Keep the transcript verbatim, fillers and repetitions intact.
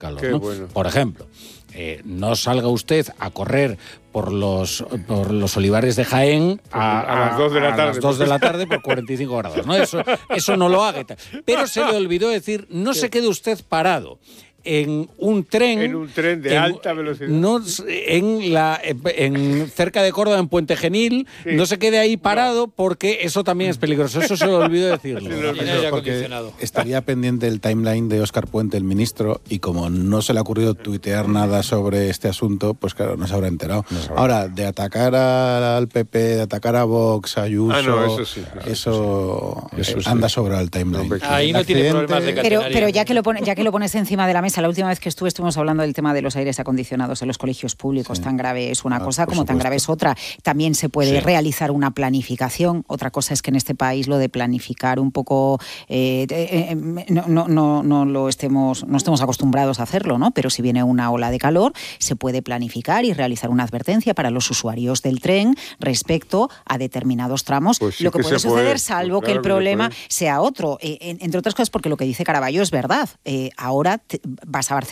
calor, Qué ¿no? bueno. Por ejemplo, eh, no salga usted a correr por los por los olivares de Jaén a, a las dos de la a tarde. las dos de la tarde por cuarenta y cinco grados, ¿no? Eso, eso no lo haga. Pero se le olvidó decir, no se quede usted parado en un tren En un tren de en, alta velocidad. no en la en cerca de Córdoba, en Puente Genil, sí. No se quede ahí parado, no. Porque eso también es peligroso. Eso se le olvidó decirlo. Sí, tiene aire acondicionado. Estaría pendiente el timeline de Óscar Puente, el ministro, y como no se le ha ocurrido tuitear nada sobre este asunto, pues claro, no se habrá enterado. No sabrá. Ahora, de atacar al P P, de atacar a Vox, a Ayuso, ah, no, eso sí. No, eso, eso eh, sí. anda sobre el timeline. No, ahí no tiene problemas de pero, pero ya que lo pone, ya que lo pones encima de la mesa, la última vez que estuve estuvimos hablando del tema de los aires acondicionados en los colegios públicos. Sí. Tan grave es una ah, cosa como supuesto. Tan grave es otra. También se puede sí. realizar una planificación. Otra cosa es que en este país lo de planificar un poco eh, eh, no, no, no, no lo estemos, no estemos acostumbrados a hacerlo, ¿no? Pero si viene una ola de calor, se puede planificar y realizar una advertencia para los usuarios del tren respecto a determinados tramos. Pues sí lo que, que puede suceder, puede. salvo pues claro que el problema que sea otro. Eh, entre otras cosas, porque lo que dice Caraballo es verdad. Eh, ahora te, vas a Barcelona